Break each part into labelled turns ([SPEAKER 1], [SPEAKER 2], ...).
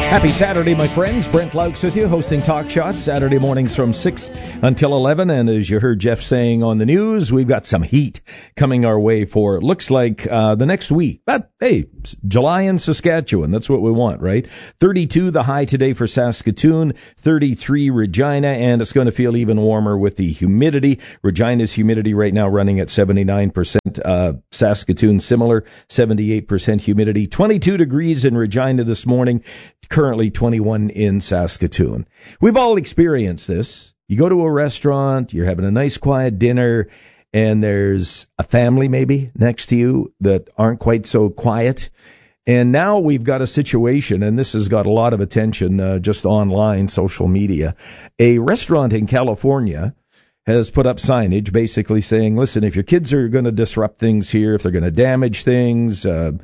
[SPEAKER 1] Happy Saturday, my friends. Brent Laux with you, hosting Talk Shots Saturday mornings from 6 until 11. And as you heard Jeff saying on the news, we've got some heat coming our way for, looks like, the next week. But, hey, July in Saskatchewan, that's what we want, right? 32 the high today for Saskatoon, 33 Regina, and it's going to feel even warmer with the humidity. Regina's humidity right now running at 79%. Saskatoon similar, 78% humidity. 22 degrees in Regina this morning. Currently 21 in Saskatoon. We've all experienced this. You go to a restaurant, you're having a nice quiet dinner, and there's a family maybe next to you that aren't quite so quiet. And now we've got a situation, and this has got a lot of attention just online, social media. A restaurant in California has put up signage basically saying, listen, if your kids are going to disrupt things here, if they're going to damage things,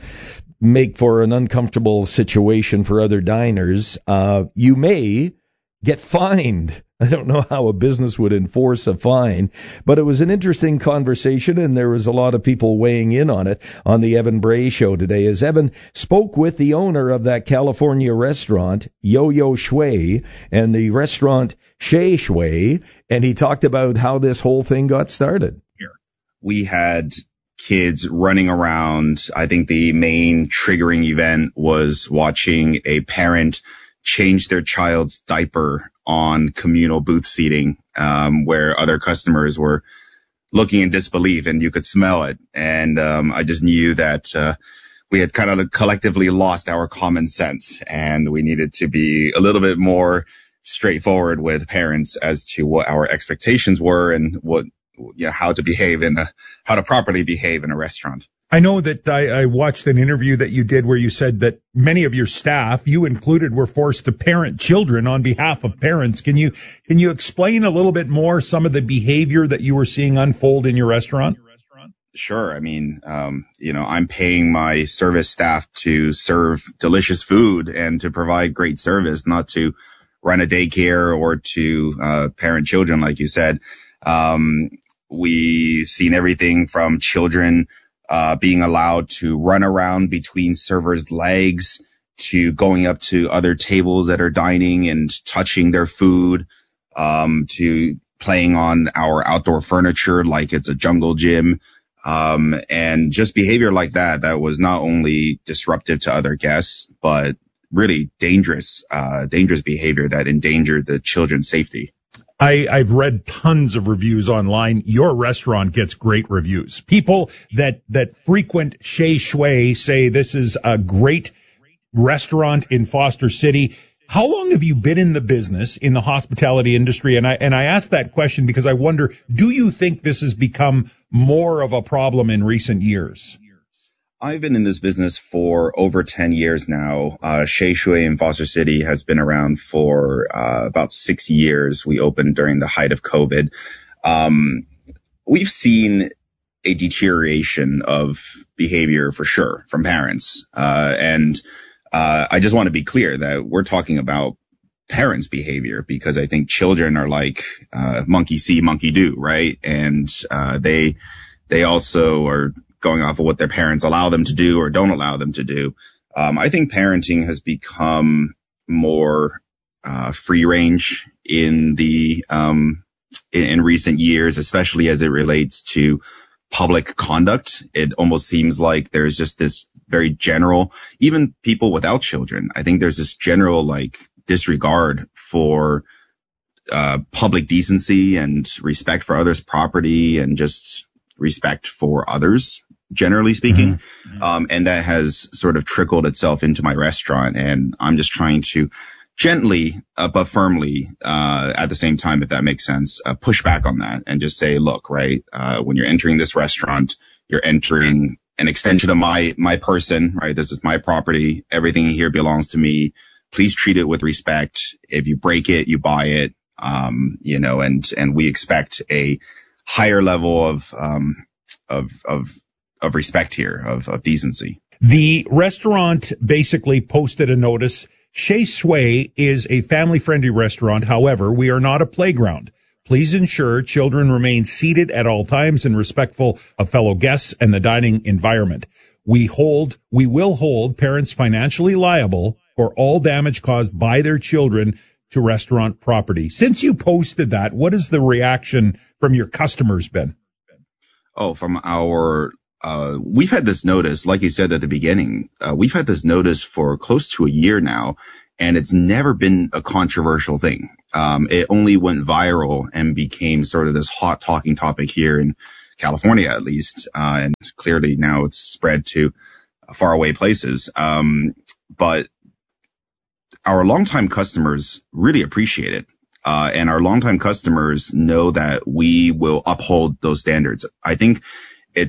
[SPEAKER 1] make for an uncomfortable situation for other diners, you may get fined. I don't know how a business would enforce a fine, but it was an interesting conversation, and there was a lot of people weighing in on it on the Evan Bray Show today, as Evan spoke with the owner of that California restaurant, Yo-Yo Shui, and the restaurant Shay Shui, and he talked about how this whole thing got started.
[SPEAKER 2] We had kids running around. I think the main triggering event was watching a parent change their child's diaper on communal booth seating, where other customers were looking in disbelief, and you could smell it. And I just knew that we had kind of collectively lost our common sense, and we needed to be a little bit more straightforward with parents as to what our expectations were and how to properly behave in a restaurant.
[SPEAKER 3] I know that I watched an interview that you did where you said that many of your staff, you included, were forced to parent children on behalf of parents. Can you explain a little bit more some of the behavior that you were seeing unfold in your restaurant?
[SPEAKER 2] Sure. I mean, I'm paying my service staff to serve delicious food and to provide great service, not to run a daycare or to parent children, like you said. We've seen everything from children being allowed to run around between servers' legs, to going up to other tables that are dining and touching their food, to playing on our outdoor furniture like it's a jungle gym, and just behavior like that was not only disruptive to other guests, but really dangerous behavior that endangered the children's safety.
[SPEAKER 3] I've read tons of reviews online. Your restaurant gets great reviews. People that frequent Shay Shui say this is a great restaurant in Foster City. How long have you been in the business, in the hospitality industry? And I ask that question because I wonder, do you think this has become more of a problem in recent years?
[SPEAKER 2] I've been in this business for over 10 years now. Shay Shui in Foster City has been around for about 6 years. We opened during the height of COVID. We've seen a deterioration of behavior for sure from parents. And I just want to be clear that we're talking about parents' behavior, because I think children are like monkey see, monkey do, right? And they also are going off of what their parents allow them to do or don't allow them to do. I think parenting has become more free range in recent years, especially as it relates to public conduct. It almost seems like there's just this very general, even people without children, I think there's this general disregard for public decency and respect for others' property and just respect for others, generally speaking. Mm-hmm. And that has sort of trickled itself into my restaurant. And I'm just trying to gently, but firmly, at the same time, if that makes sense, push back on that and just say, look, right, when you're entering this restaurant, you're entering an extension of my person, right? This is my property. Everything here belongs to me. Please treat it with respect. If you break it, you buy it. And we expect a higher level of respect here, of decency.
[SPEAKER 3] The restaurant basically posted a notice. Shay Shui is a family-friendly restaurant. However, we are not a playground. Please ensure children remain seated at all times and respectful of fellow guests and the dining environment. We will hold parents financially liable for all damage caused by their children to restaurant property. Since you posted that, what has the reaction from your customers been?
[SPEAKER 2] Oh, from our, we've had this notice, like you said at the beginning, we've had this notice for close to a year now, and it's never been a controversial thing. It only went viral and became sort of this hot talking topic here in California, at least. And clearly now it's spread to faraway places. But our longtime customers really appreciate it. And our longtime customers know that we will uphold those standards. I think we've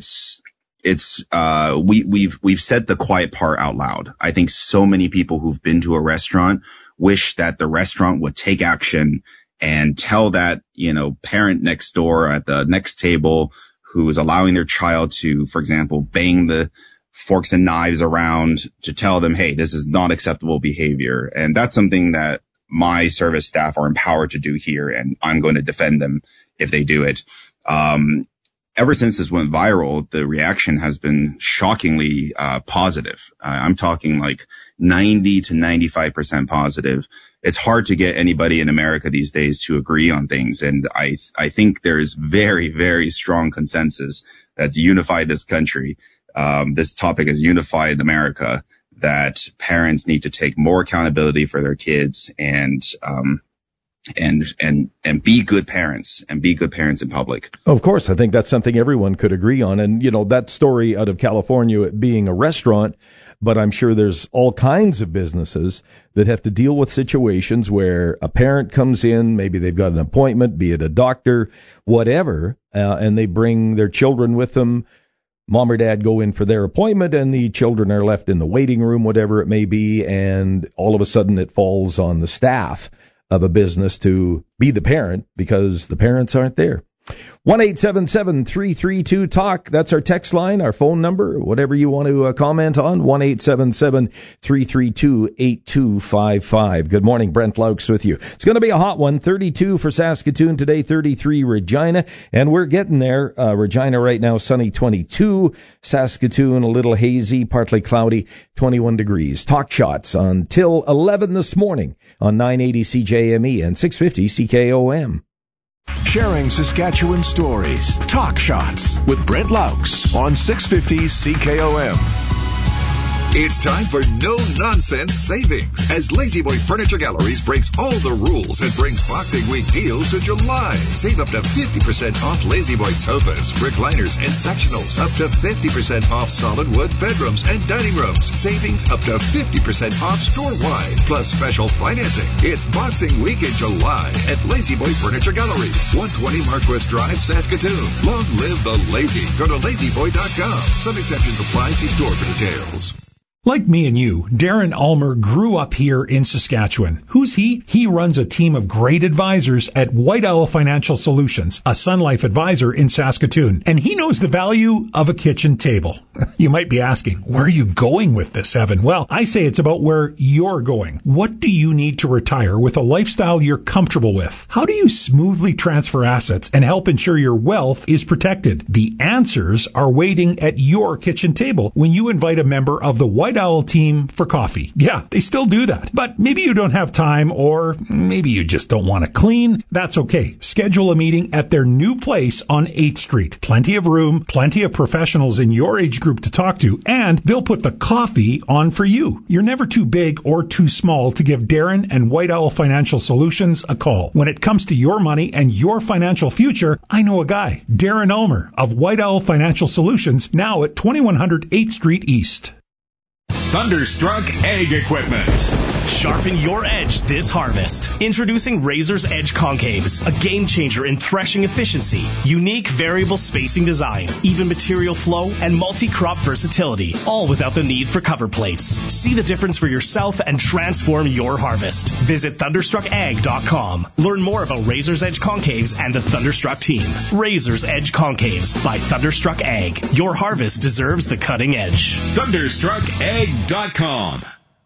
[SPEAKER 2] said the quiet part out loud. I think so many people who've been to a restaurant wish that the restaurant would take action and tell that, parent next door at the next table who is allowing their child to, for example, bang the forks and knives around, to tell them, hey, this is not acceptable behavior. And that's something that my service staff are empowered to do here, and I'm going to defend them if they do it. Ever since this went viral, the reaction has been shockingly positive. I'm talking like 90 to 95% positive. It's hard to get anybody in America these days to agree on things, and I think there's very, very strong consensus that's unified this country. This topic has unified America, that parents need to take more accountability for their kids and be good parents in public.
[SPEAKER 1] Of course, I think that's something everyone could agree on. And, that story out of California, it being a restaurant, but I'm sure there's all kinds of businesses that have to deal with situations where a parent comes in, maybe they've got an appointment, be it a doctor, whatever, and they bring their children with them. Mom or dad go in for their appointment, and the children are left in the waiting room, whatever it may be, and all of a sudden it falls on the staff of a business to be the parent because the parents aren't there. 1-877-332-TALK. That's our text line, our phone number, whatever you want to comment on. 1-877-332-8255. Good morning, Brent Laux with you. It's going to be a hot one. 32 for Saskatoon today, 33 Regina, and we're getting there. Regina right now, sunny 22. Saskatoon, a little hazy, partly cloudy, 21 degrees. Talk Shots until 11 this morning on 980 CJME and 650 CKOM.
[SPEAKER 4] Sharing Saskatchewan stories. Talk Shots with Brent Laux on 650 CKOM.
[SPEAKER 5] It's time for no-nonsense savings as La-Z-Boy Furniture Galleries breaks all the rules and brings Boxing Week deals to July. Save up to 50% off La-Z-Boy sofas, recliners, and sectionals. Up to 50% off solid wood bedrooms and dining rooms. Savings up to 50% off store-wide, plus special financing. It's Boxing Week in July at La-Z-Boy Furniture Galleries, 120 Marquess Drive, Saskatoon. Long live the lazy. Go to lazyboy.com. Some exceptions apply. See store for details.
[SPEAKER 3] Like me and you, Darren Ulmer grew up here in Saskatchewan. Who's he? He runs a team of great advisors at White Owl Financial Solutions, a Sun Life advisor in Saskatoon. And he knows the value of a kitchen table. You might be asking, where are you going with this, Evan? Well, I say it's about where you're going. What do you need to retire with a lifestyle you're comfortable with? How do you smoothly transfer assets and help ensure your wealth is protected? The answers are waiting at your kitchen table when you invite a member of the White Owl team for coffee. Yeah, they still do that. But maybe you don't have time, or maybe you just don't want to clean. That's okay. Schedule a meeting at their new place on 8th Street. Plenty of room, plenty of professionals in your age group to talk to, and they'll put the coffee on for you. You're never too big or too small to give Darren and White Owl Financial Solutions a call. When it comes to your money and your financial future, I know a guy, Darren Ulmer of White Owl Financial Solutions, now at 2100 8th Street East.
[SPEAKER 6] Thunderstruck Ag Equipment.
[SPEAKER 7] Sharpen your edge this harvest. Introducing Razor's Edge Concaves, a game changer in threshing efficiency, unique variable spacing design, even material flow, and multi-crop versatility, all without the need for cover plates. See the difference for yourself and transform your harvest. Visit ThunderstruckAg.com. Learn more about Razor's Edge Concaves and the Thunderstruck team. Razor's Edge Concaves by Thunderstruck Ag. Your harvest deserves the cutting edge.
[SPEAKER 6] ThunderstruckAg.com.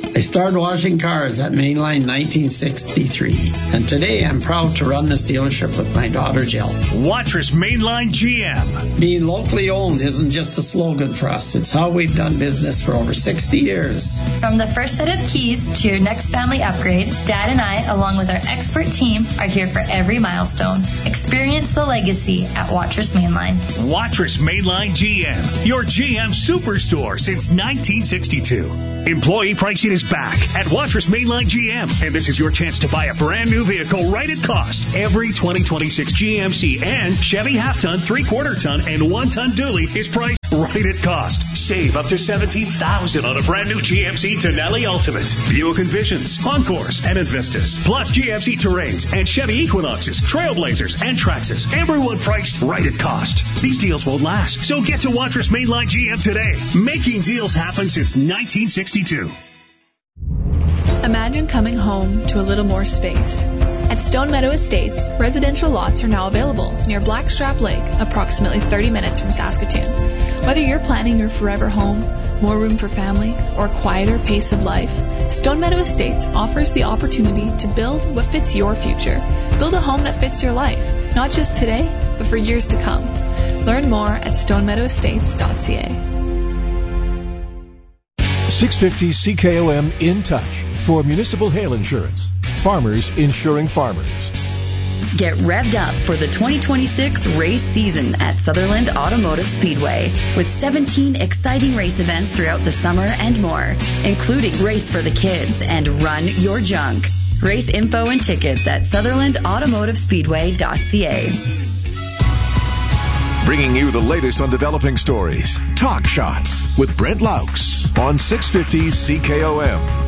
[SPEAKER 8] I started washing cars at Mainline 1963, and today I'm proud to run this dealership with my daughter Jill.
[SPEAKER 9] Watrous Mainline GM.
[SPEAKER 8] Being locally owned isn't just a slogan for us, it's how we've done business for over 60 years.
[SPEAKER 10] From the first set of keys to your next family upgrade, Dad and I, along with our expert team, are here for every milestone. Experience the legacy at Watrous Mainline.
[SPEAKER 9] Watrous Mainline GM, your GM superstore since 1962. Employee pricing is back at Watrous Mainline GM, and this is your chance to buy a brand new vehicle right at cost. Every 2026 GMC and Chevy half-ton, 3/4-ton, and 1-ton dually is priced right at cost. Save up to $17,000 on a brand new GMC Denali Ultimate, Buick Envisions, Encores, and Envistas, plus GMC Terrains and Chevy Equinoxes, Trailblazers, and Traxxas. Everyone priced right at cost. These deals won't last, so get to Watrous Mainline GM today. Making deals happen since 1962.
[SPEAKER 11] Imagine coming home to a little more space. At Stone Meadow Estates, residential lots are now available near Blackstrap Lake, approximately 30 minutes from Saskatoon. Whether you're planning your forever home, more room for family, or a quieter pace of life, Stone Meadow Estates offers the opportunity to build what fits your future. Build a home that fits your life, not just today, but for years to come. Learn more at stonemeadowestates.ca.
[SPEAKER 4] 650 CKOM in touch for municipal hail insurance. Farmers insuring farmers.
[SPEAKER 12] Get revved up for the 2026 race season at Sutherland Automotive Speedway with 17 exciting race events throughout the summer and more, including Race for the Kids and Run Your Junk. Race info and tickets at SutherlandAutomotiveSpeedway.ca.
[SPEAKER 4] Bringing you the latest on developing stories. Talk Shots with Brent Laux on 650 CKOM.